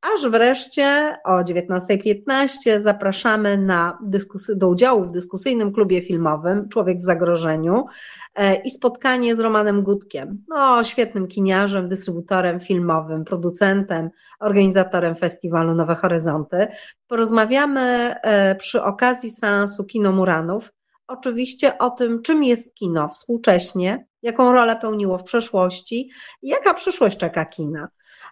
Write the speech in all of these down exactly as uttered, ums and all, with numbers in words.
Aż wreszcie o dziewiętnasta piętnaście zapraszamy na dyskusy- do udziału w dyskusyjnym klubie filmowym Człowiek w zagrożeniu e, i spotkanie z Romanem Gutkiem, no, świetnym kiniarzem, dystrybutorem filmowym, producentem, organizatorem festiwalu Nowe Horyzonty. Porozmawiamy e, przy okazji seansu Kino Muranów oczywiście o tym, czym jest kino współcześnie, jaką rolę pełniło w przeszłości i jaka przyszłość czeka kina.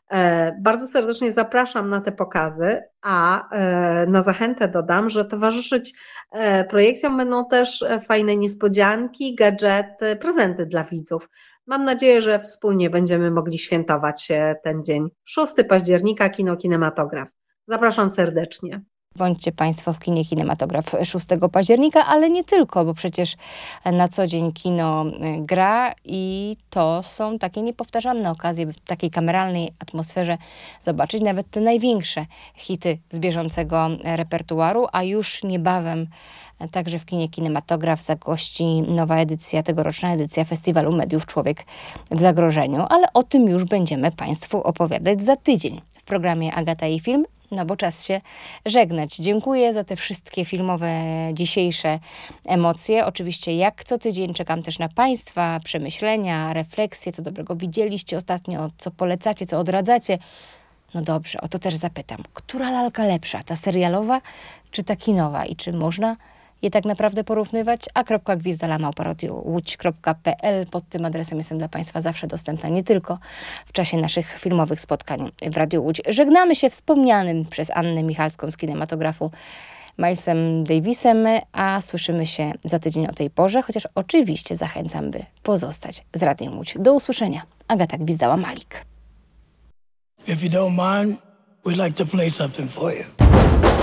E, Bardzo serdecznie zapraszam na te pokazy, a e, na zachętę dodam, że towarzyszyć e, projekcjom będą też e, fajne niespodzianki, gadżety, prezenty dla widzów. Mam nadzieję, że wspólnie będziemy mogli świętować e, ten dzień. szóstego października, Kino Kinematograf. Zapraszam serdecznie. Bądźcie Państwo w kinie Kinematograf szóstego października, ale nie tylko, bo przecież na co dzień kino gra i to są takie niepowtarzalne okazje, by w takiej kameralnej atmosferze zobaczyć nawet te największe hity z bieżącego repertuaru, a już niebawem także w kinie Kinematograf zagości nowa edycja, tegoroczna edycja Festiwalu Mediów Człowiek w zagrożeniu, ale o tym już będziemy Państwu opowiadać za tydzień w programie Agata i Film. No bo czas się żegnać. Dziękuję za te wszystkie filmowe dzisiejsze emocje. Oczywiście jak co tydzień czekam też na Państwa przemyślenia, refleksje, co dobrego widzieliście ostatnio, co polecacie, co odradzacie. No dobrze, o to też zapytam. Która lalka lepsza, ta serialowa czy ta kinowa? I czy można je tak naprawdę porównywać? a kropka gwizdala małpa radio łódź kropka pe el. Pod tym adresem jestem dla Państwa zawsze dostępna, nie tylko w czasie naszych filmowych spotkań w Radiu Łódź. Żegnamy się wspomnianym przez Annę Michalską z Kinematografu Milesem Davisem, a słyszymy się za tydzień o tej porze, chociaż oczywiście zachęcam, by pozostać z Radiem Łódź. Do usłyszenia. Agata Gwizdała-Malik. If you don't mind, we'd like to play something for you.